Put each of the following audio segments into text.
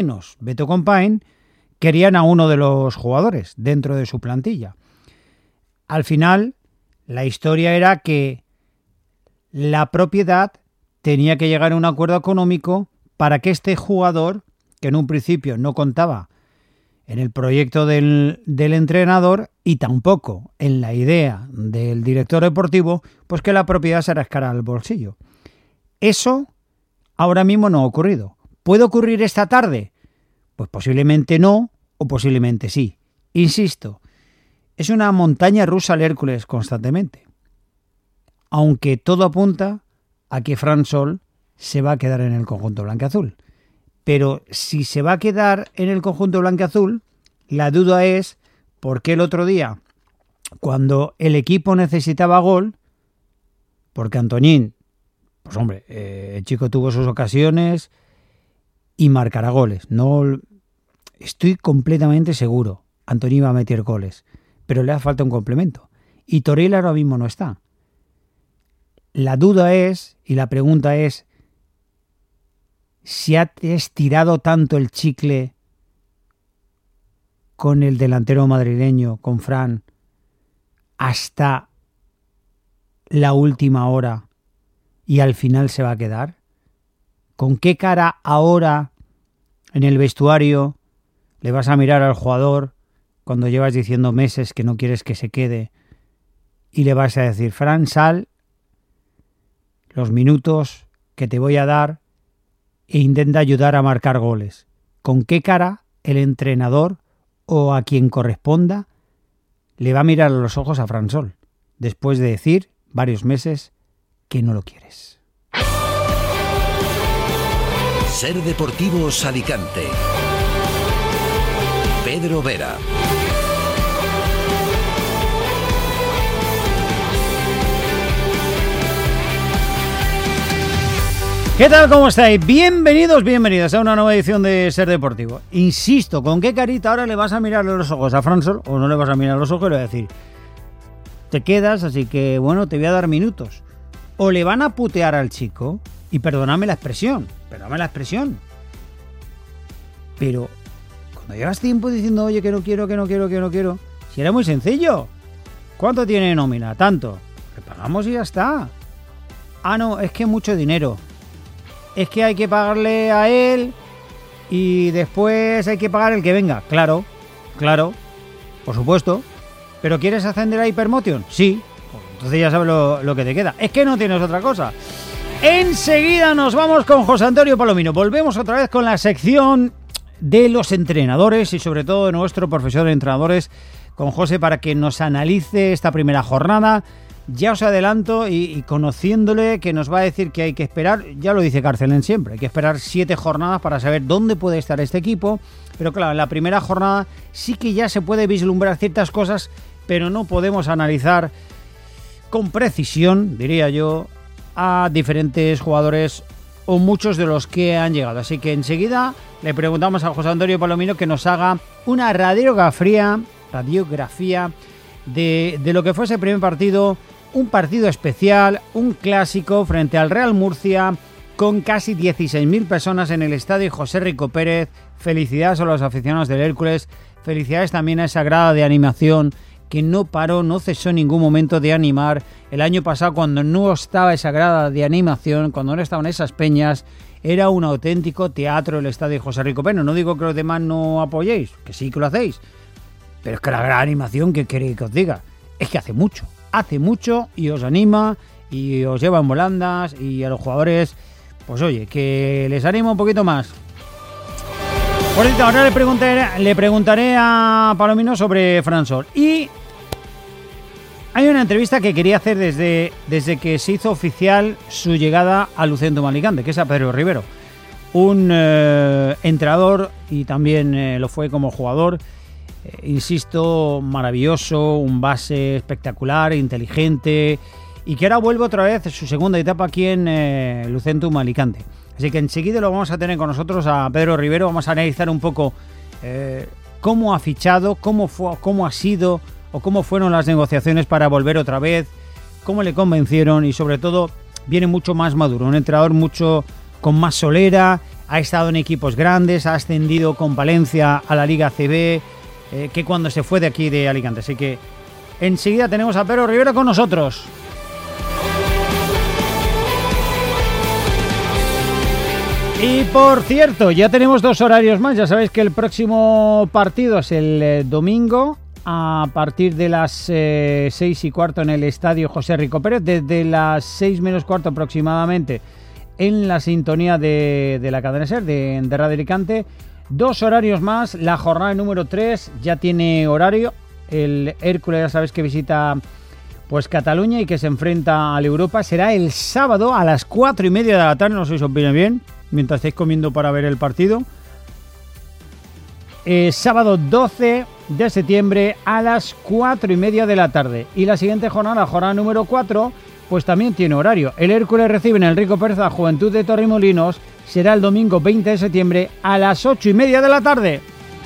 Beto Compain querían a uno de los jugadores dentro de su plantilla. Al final, la historia era que la propiedad tenía que llegar a un acuerdo económico para que este jugador, que en un principio no contaba en el proyecto del entrenador y tampoco en la idea del director deportivo, pues que la propiedad se rascara al bolsillo. Eso ahora mismo no ha ocurrido. ¿Puede ocurrir esta tarde? Pues posiblemente no o posiblemente sí. Insisto, es una montaña rusa al Hércules constantemente. Aunque todo apunta a que Fran Sol se va a quedar en el conjunto blanquiazul. Pero si se va a quedar en el conjunto blanquiazul, la duda es por qué el otro día, cuando el equipo necesitaba gol, porque Antoñín, pues hombre, el chico tuvo sus ocasiones y marcará goles. No estoy completamente seguro. Antoñín va a meter goles, pero le hace falta un complemento. Y Torreira ahora mismo no está. La duda es, y la pregunta es, si ha estirado tanto el chicle con el delantero madrileño, con Fran, hasta la última hora y al final se va a quedar. ¿Con qué cara ahora en el vestuario le vas a mirar al jugador cuando llevas diciendo meses que no quieres que se quede y le vas a decir, Fran, sal los minutos que te voy a dar e intenta ayudar a marcar goles? ¿Con qué cara el entrenador o a quien corresponda le va a mirar a los ojos a Fran Sol después de decir varios meses que no lo quieres? Ser Deportivos Alicante. Pedro Vera. ¿Qué tal? ¿Cómo estáis? Bienvenidos a una nueva edición de Ser Deportivo. Insisto, ¿con qué carita ahora le vas a mirar a los ojos a Fran Sol o no le vas a mirar a los ojos y le vas a decir, te quedas, así que bueno, te voy a dar minutos? O le van a putear al chico, y perdóname la expresión, pero cuando llevas tiempo diciendo, oye, que no quiero, si era muy sencillo. ¿Cuánto tiene nómina? Tanto. Le pagamos y ya está. Ah, no, es que es mucho dinero. Es que hay que pagarle a él y después hay que pagar el que venga. Claro, por supuesto. ¿Pero quieres ascender a Hypermotion? Sí. Pues entonces ya sabes lo que te queda. Es que no tienes otra cosa. Enseguida nos vamos con José Antonio Palomino. Volvemos otra vez con la sección de los entrenadores y sobre todo de nuestro profesor de entrenadores, con José, para que nos analice esta primera jornada. Ya os adelanto y conociéndole que nos va a decir que hay que esperar, ya lo dice Carcelén siempre, hay que esperar 7 jornadas para saber dónde puede estar este equipo, pero claro, en la primera jornada sí que ya se puede vislumbrar ciertas cosas, pero no podemos analizar con precisión, diría yo, a diferentes jugadores o muchos de los que han llegado. Así que enseguida le preguntamos a José Antonio Palomino que nos haga una radiografía de lo que fue ese primer partido, un partido especial, un clásico frente al Real Murcia, con casi 16.000 personas en el estadio José Rico Pérez. Felicidades a los aficionados del Hércules, felicidades también a esa grada de animación que no paró, no cesó en ningún momento de animar. El año pasado, cuando no estaba esa grada de animación, cuando no estaban esas peñas, era un auténtico teatro el estadio José Rico Pérez. No digo que los demás no apoyéis, que sí que lo hacéis, pero es que la gran animación, ¿qué queréis que os diga? Es que hace mucho y os anima y os lleva en volandas, y a los jugadores, pues oye, que les anima un poquito más. Por cierto, ahora le preguntaré a Palomino sobre Fran Sol. Y hay una entrevista que quería hacer desde que se hizo oficial su llegada a Lucentum Alicante, que es a Pedro Rivero, un entrenador y también lo fue como jugador. Insisto, maravilloso, un base espectacular, inteligente, y que ahora vuelve otra vez su segunda etapa aquí en Lucentum Alicante. Así que enseguida lo vamos a tener con nosotros a Pedro Rivero. Vamos a analizar un poco cómo ha fichado, cómo ha sido o cómo fueron las negociaciones para volver otra vez, cómo le convencieron, y sobre todo viene mucho más maduro, un entrenador mucho con más solera, ha estado en equipos grandes, ha ascendido con Palencia a la Liga ACB, que cuando se fue de aquí de Alicante. Así que enseguida tenemos a Pedro Rivera con nosotros. Y por cierto, ya tenemos 2 horarios más. Ya sabéis que el próximo partido es el domingo a partir de las 6:15 en el estadio José Rico Pérez, desde las 6:15 aproximadamente en la sintonía de la cadena SER de Radio Alicante. 2 horarios más, la jornada número 3 ya tiene horario. El Hércules, ya sabéis que visita pues Cataluña y que se enfrenta al Europa. Será el sábado a las 4:30 de la tarde, no sé si os viene bien, mientras estáis comiendo para ver el partido. Sábado 12 de septiembre a las 4:30 de la tarde. Y la siguiente jornada, la jornada número 4, pues también tiene horario. El Hércules recibe en el Rico Pérez a Juventud de Torremolinos. Será el domingo 20 de septiembre a las 8:30 de la tarde.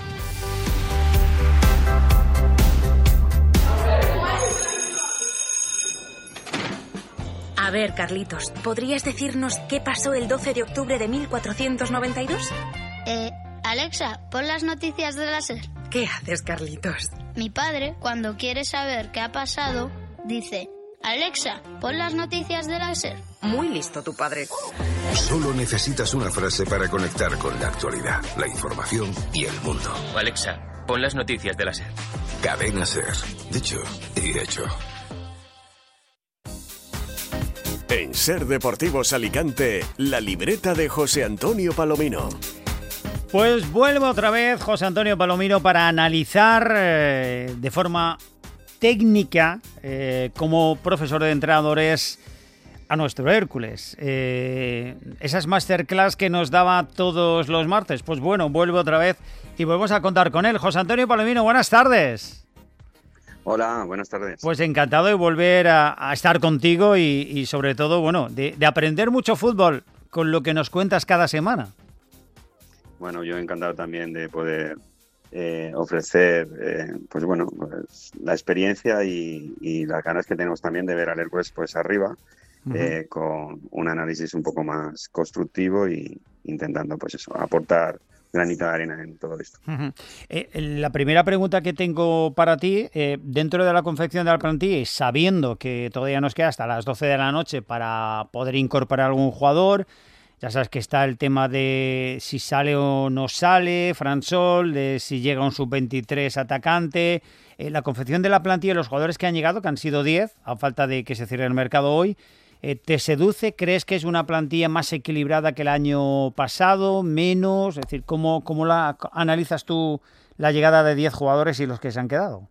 A ver, Carlitos, ¿podrías decirnos qué pasó el 12 de octubre de 1492? Alexa, pon las noticias de la SER. ¿Qué haces, Carlitos? Mi padre, cuando quiere saber qué ha pasado, dice: Alexa, pon las noticias de la SER. Muy listo tu padre. Solo necesitas una frase para conectar con la actualidad, la información y el mundo. Alexa, pon las noticias de la SER. Cadena SER. Dicho y hecho. En SER Deportivos Alicante, la libreta de José Antonio Palomino. Pues vuelvo otra vez José Antonio Palomino para analizar de forma técnica como profesor de entrenadores a nuestro Hércules. Esas masterclass que nos daba todos los martes. Pues bueno, vuelvo otra vez y volvemos a contar con él. José Antonio Palomino, buenas tardes. Hola, buenas tardes. Pues encantado de volver a estar contigo y sobre todo, bueno, de aprender mucho fútbol con lo que nos cuentas cada semana. Bueno, yo encantado también de poder ofrecer pues la experiencia y las ganas que tenemos también de ver al Hércules pues arriba, con un análisis un poco más constructivo y intentando pues eso, aportar granito de arena en todo esto. La primera pregunta que tengo para ti, dentro de la confección de la plantilla y sabiendo que todavía nos queda hasta las 12 de la noche para poder incorporar algún jugador, ya sabes que está el tema de si sale o no sale Fransol, de si llega un sub-23 atacante, la confección de la plantilla y los jugadores que han llegado, que han sido 10, a falta de que se cierre el mercado hoy, ¿te seduce? ¿Crees que es una plantilla más equilibrada que el año pasado? ¿Menos? Es decir, ¿cómo la analizas tú la llegada de 10 jugadores y los que se han quedado?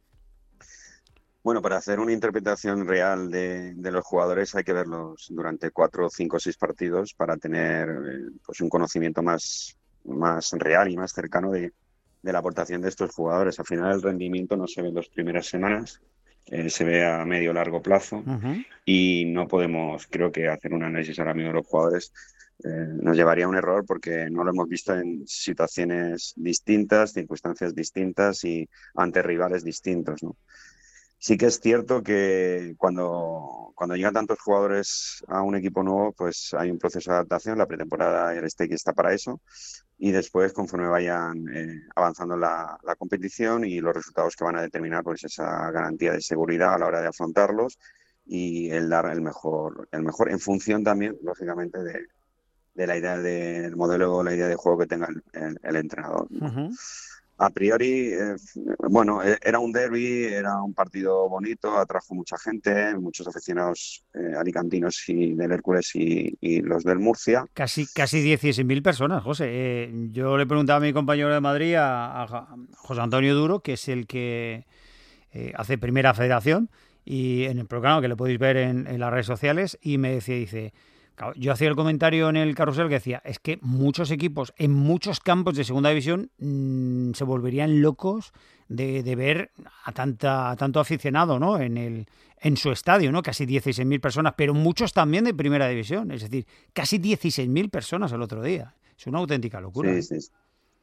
Bueno, para hacer una interpretación real de los jugadores hay que verlos durante 4, 5, 6 partidos para tener pues un conocimiento más real y más cercano de la aportación de estos jugadores. Al final el rendimiento no se ve en las primeras semanas, se ve a medio o largo plazo y no podemos, creo que hacer un análisis ahora mismo de los jugadores nos llevaría a un error porque no lo hemos visto en situaciones distintas, circunstancias distintas y ante rivales distintos, ¿no? Sí que es cierto que cuando llegan tantos jugadores a un equipo nuevo, pues hay un proceso de adaptación, la pretemporada y el stake está para eso, y después conforme vayan avanzando la competición y los resultados que van a determinar, pues esa garantía de seguridad a la hora de afrontarlos y el dar el mejor en función también, lógicamente, de la idea del modelo o la idea de juego que tenga el entrenador, ¿no? A priori, era un derbi, era un partido bonito, atrajo mucha gente, muchos aficionados alicantinos y del Hércules y los del Murcia. Casi 16.000 personas, José. Yo le preguntaba a mi compañero de Madrid, a José Antonio Duro, que es el que hace Primera Federación, y en el programa que lo podéis ver en las redes sociales, y me dice... Yo hacía el comentario en el carrusel que decía, es que muchos equipos en muchos campos de segunda división se volverían locos de ver a tanto aficionado, ¿no? en su estadio, ¿no? Casi 16.000 personas, pero muchos también de primera división, es decir, casi 16.000 personas el otro día. Es una auténtica locura. Sí.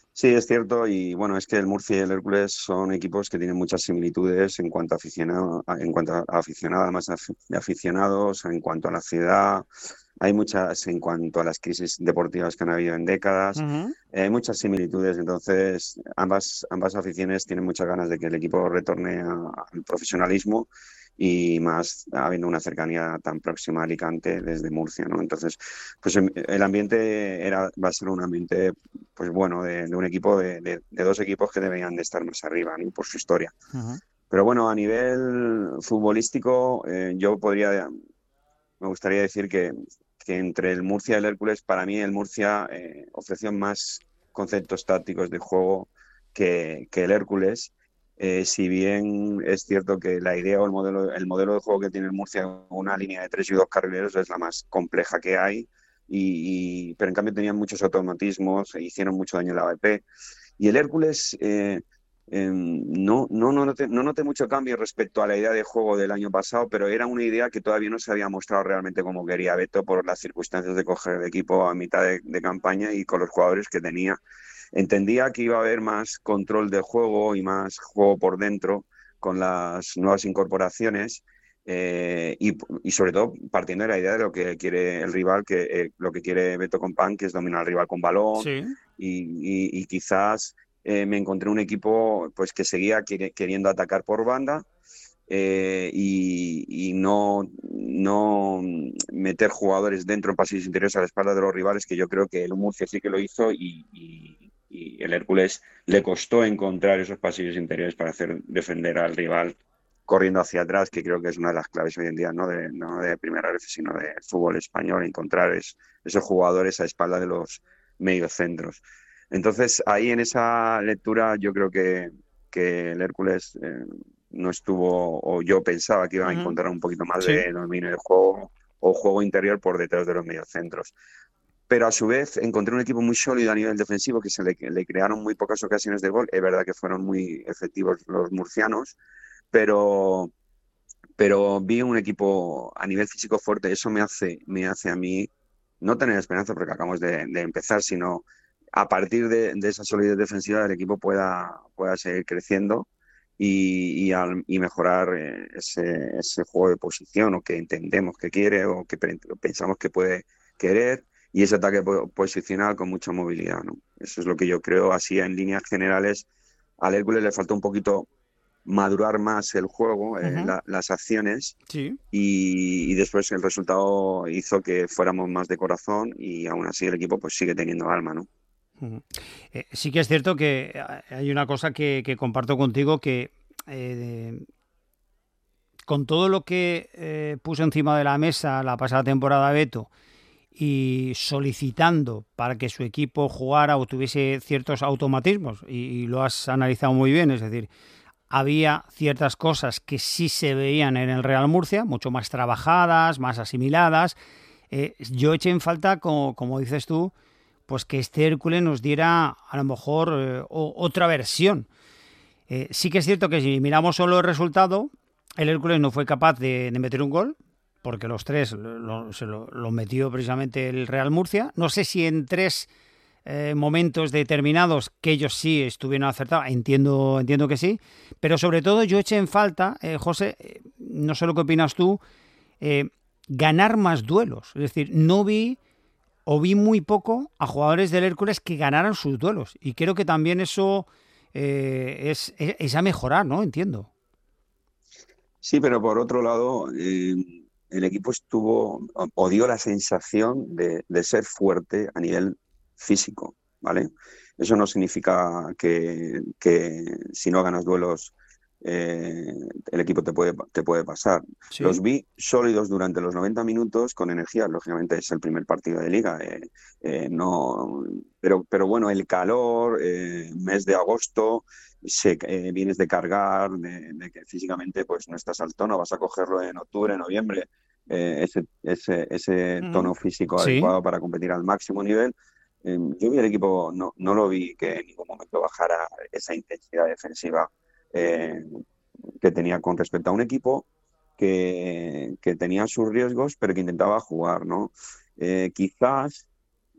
Sí, es cierto, y bueno, es que el Murcia y el Hércules son equipos que tienen muchas similitudes en cuanto a aficionado, más de aficionados, en cuanto a la ciudad, hay muchas en cuanto a las crisis deportivas que han habido en décadas, Ujú. hay muchas similitudes, entonces ambas aficiones tienen muchas ganas de que el equipo retorne al profesionalismo y más habiendo una cercanía tan próxima a Alicante desde Murcia, ¿no? Entonces, pues el ambiente va a ser un ambiente pues bueno, de un equipo, de dos equipos que deberían de estar más arriba, ¿no? Por su historia. Ujú. Pero bueno, a nivel futbolístico, me gustaría decir que entre el Murcia y el Hércules, para mí el Murcia ofreció más conceptos tácticos de juego que el Hércules. Si bien es cierto que la idea o el modelo de juego que tiene el Murcia, una línea de 3 y 2 carrileros, es la más compleja que hay, pero en cambio tenían muchos automatismos, e hicieron mucho daño en la AVP. Y el Hércules no noté mucho cambio respecto a la idea de juego del año pasado, pero era una idea que todavía no se había mostrado realmente como quería Beto por las circunstancias de coger el equipo a mitad de campaña y con los jugadores que tenía. Entendía que iba a haber más control de juego y más juego por dentro con las nuevas incorporaciones y sobre todo partiendo de la idea de lo que quiere el rival, lo que quiere Beto Compán, que es dominar al rival con balón Sí. y quizás me encontré un equipo pues que seguía queriendo atacar por banda y no meter jugadores dentro en pasillos interiores a la espalda de los rivales, que yo creo que el Murcia sí que lo hizo y el Hércules le costó encontrar esos pasillos interiores para hacer defender al rival corriendo hacia atrás, que creo que es una de las claves hoy en día, no de primera vez, sino de fútbol español, encontrar esos jugadores a espalda de los mediocentros. Entonces, ahí en esa lectura yo creo que el Hércules no estuvo, o yo pensaba que iba a Ujú. encontrar un poquito más Sí. de dominio del juego o juego interior por detrás de los mediocentros. Pero a su vez encontré un equipo muy sólido a nivel defensivo, que le crearon muy pocas ocasiones de gol. Es verdad que fueron muy efectivos los murcianos, pero, pero vi un equipo a nivel físico fuerte. Eso me hace a mí no tener esperanza porque acabamos de empezar, sino a partir de esa solidez defensiva el equipo pueda seguir creciendo y mejorar ese juego de posición o que entendemos que quiere o que pensamos que puede querer y ese ataque posicional con mucha movilidad, ¿no? Eso es lo que yo creo, así en líneas generales. Al Hércules le faltó un poquito madurar más el juego, Ujú. las acciones, Sí. y después el resultado hizo que fuéramos más de corazón y aún así el equipo pues sigue teniendo alma, ¿no? Ujú. Sí que es cierto que hay una cosa que comparto contigo, que eh, con todo lo que puso encima de la mesa la pasada temporada Beto y solicitando para que su equipo jugara o tuviese ciertos automatismos, y lo has analizado muy bien, es decir, había ciertas cosas que sí se veían en el Real Murcia, mucho más trabajadas, más asimiladas. Yo eché en falta, como dices tú, pues que este Hércules nos diera a lo mejor otra versión. Sí que es cierto que si miramos solo el resultado, el Hércules no fue capaz de meter un gol, porque los tres se lo metió precisamente el Real Murcia. No sé si en tres momentos determinados que ellos sí estuvieron acertados, entiendo que sí, pero sobre todo yo eché en falta, José, no sé lo que opinas tú, ganar más duelos. Es decir, no vi o vi muy poco a jugadores del Hércules que ganaran sus duelos. Y creo que también eso es a mejorar, ¿no? Entiendo. Sí, pero por otro lado, el equipo o dio la sensación de ser fuerte a nivel físico, ¿vale? Eso no significa que si no ganas duelos el equipo te puede pasar. Sí. Los vi sólidos durante los 90 minutos con energía. Lógicamente es el primer partido de liga. No, pero bueno, el calor, mes de agosto, vienes de cargar, de que físicamente pues no estás al tono, vas a cogerlo en octubre, noviembre, ese Ujú. tono físico Sí. adecuado para competir al máximo nivel. Yo vi el equipo, no lo vi que en ningún momento bajara esa intensidad defensiva eh, que tenía con respecto a un equipo que tenía sus riesgos, pero que intentaba jugar, ¿no? Quizás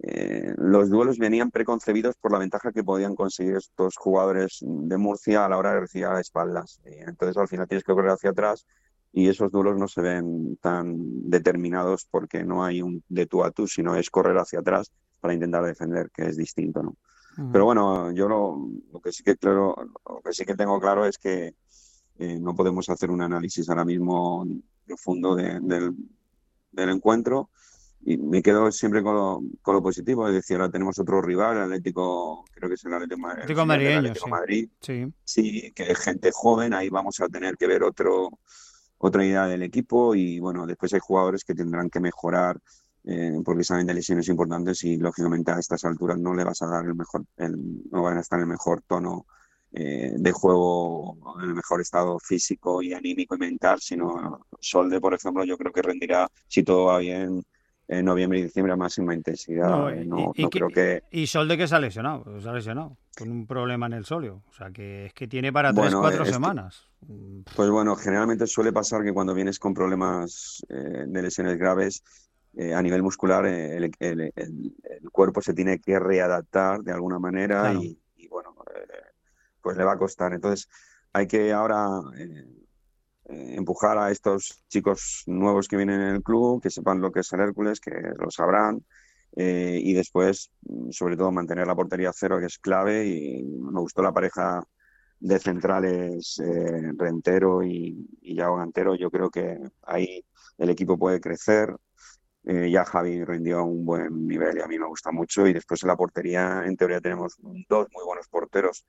los duelos venían preconcebidos por la ventaja que podían conseguir estos jugadores de Murcia a la hora de recibir a espaldas. Entonces al final tienes que correr hacia atrás y esos duelos no se ven tan determinados porque no hay un de tú a tú, sino es correr hacia atrás para intentar defender, que es distinto, ¿no? Pero bueno, yo lo que sí que tengo claro es que no podemos hacer un análisis ahora mismo profundo del encuentro, y me quedo siempre con lo positivo. Es decir, ahora tenemos otro rival, el Atlético, creo que es el Atlético Madrid. Sí, que es gente joven, ahí vamos a tener que ver otra idea del equipo, y bueno, después hay jugadores que tendrán que mejorar porque saben de lesiones importantes y lógicamente a estas alturas no le vas a dar no van a estar en el mejor tono de juego, en el mejor estado físico y anímico y mental, sino Solde, por ejemplo, yo creo que rendirá, si todo va bien, en noviembre y diciembre a máxima intensidad. Y Solde, que se ha lesionado con un problema en el sóleo, o sea que es que tiene para 3-4 semanas. Pues bueno, generalmente suele pasar que cuando vienes con problemas de lesiones graves a nivel muscular, el cuerpo se tiene que readaptar de alguna manera. Claro. Y bueno, pues le va a costar. Entonces hay que ahora empujar a estos chicos nuevos que vienen en el club, que sepan lo que es el Hércules, que lo sabrán, y después, sobre todo, mantener la portería a cero, que es clave. Y me gustó la pareja de centrales, Rentero y Yago Cantero. Yo creo que ahí el equipo puede crecer. Ya Javi rindió a un buen nivel y a mí me gusta mucho. Y después en la portería, en teoría, tenemos 2 muy buenos porteros.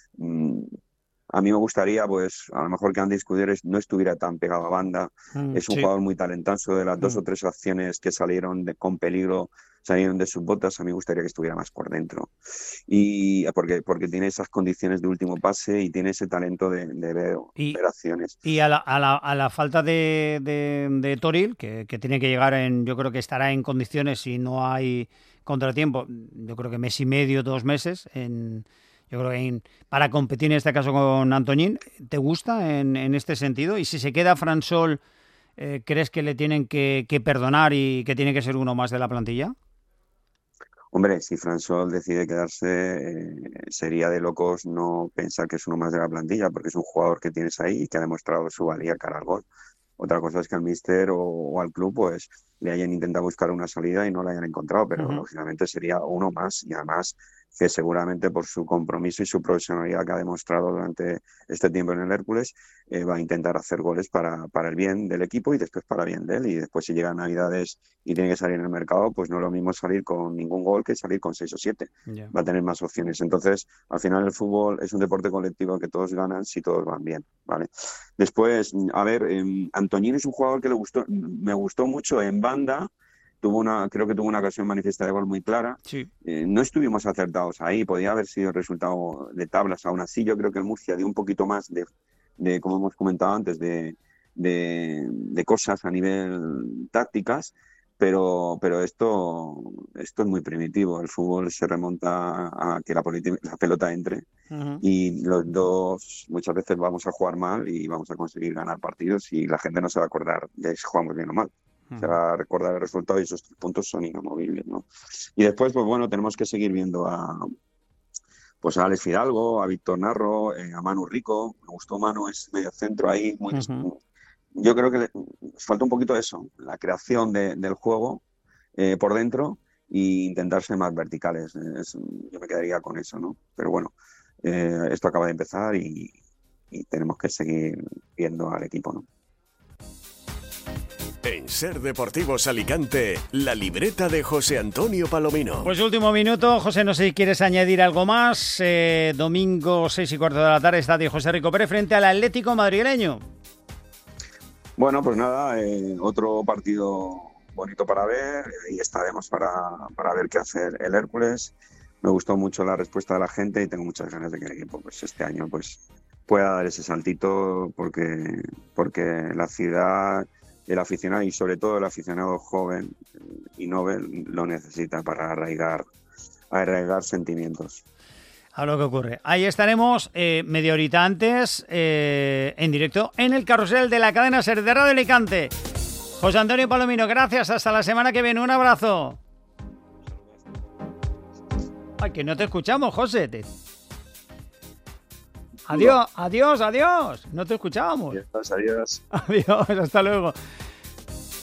A mí me gustaría, pues, a lo mejor que Andy Scudero no estuviera tan pegado a banda. Es un jugador muy talentoso. De las 2 o 3 acciones que salieron con peligro, salieron de sus botas, a mí me gustaría que estuviera más por dentro. Y porque tiene esas condiciones de último pase y tiene ese talento de ver acciones. Y a la falta de Toril, que tiene que llegar yo creo que estará en condiciones si no hay contratiempo, yo creo que mes y medio, 2 meses, yo creo que para competir en este caso con Antoñín. ¿Te gusta en este sentido? Y si se queda Fransol, ¿crees que le tienen que perdonar y que tiene que ser uno más de la plantilla? Hombre, si Fransol decide quedarse, sería de locos no pensar que es uno más de la plantilla, porque es un jugador que tienes ahí y que ha demostrado su valía cara al gol. Otra cosa es que al míster o al club pues le hayan intentado buscar una salida y no la hayan encontrado, pero lógicamente sería uno más, y además que seguramente por su compromiso y su profesionalidad que ha demostrado durante este tiempo en el Hércules, va a intentar hacer goles para el bien del equipo y después para el bien de él. Y después, si llegan Navidades y tiene que salir en el mercado, pues no es lo mismo salir con ningún gol que salir con 6 o 7. Yeah. Va a tener más opciones. Entonces, al final el fútbol es un deporte colectivo que todos ganan si todos van bien, ¿vale? Después, a ver, Antoñín es un jugador que me gustó mucho en banda. Creo que tuvo una ocasión manifiesta de gol muy clara. Sí. No estuvimos acertados ahí, podía haber sido el resultado de tablas. Aún así, yo creo que el Murcia dio un poquito más de como hemos comentado antes, de cosas a nivel tácticas, pero esto es muy primitivo. El fútbol se remonta a que la pelota entre, y los dos muchas veces vamos a jugar mal y vamos a conseguir ganar partidos, y la gente no se va a acordar de si jugamos bien o mal. Se va a recordar el resultado, y esos 3 puntos son inamovibles, ¿no? Y después, pues bueno, tenemos que seguir viendo a Alex Fidalgo, a Víctor Narro, a Manu Rico. Me gustó Manu, es medio centro ahí. Yo creo que falta un poquito eso, la creación del juego por dentro, e intentar ser más verticales. Yo me quedaría con eso, ¿no? Pero bueno, esto acaba de empezar y tenemos que seguir viendo al equipo, ¿no? En Ser Deportivos Alicante, la libreta de José Antonio Palomino. Pues último minuto, José, no sé si quieres añadir algo más. Domingo 6:15 de la tarde, estadio José Rico Pérez frente al Atlético madrileño. Bueno, pues nada, otro partido bonito para ver. Ahí estaremos para ver qué hace el Hércules. Me gustó mucho la respuesta de la gente y tengo muchas ganas de que el equipo pues este año pues pueda dar ese saltito, porque la ciudad, el aficionado y sobre todo el aficionado joven y novel lo necesita para arraigar sentimientos. A lo que ocurre. Ahí estaremos media horita antes, en directo, en el carrusel de la cadena Ser de Radio Alicante. José Antonio Palomino, gracias. Hasta la semana que viene. Un abrazo. Ay, que no te escuchamos, José. Adiós, adiós, adiós. No te escuchábamos. Adiós. Adiós, hasta luego.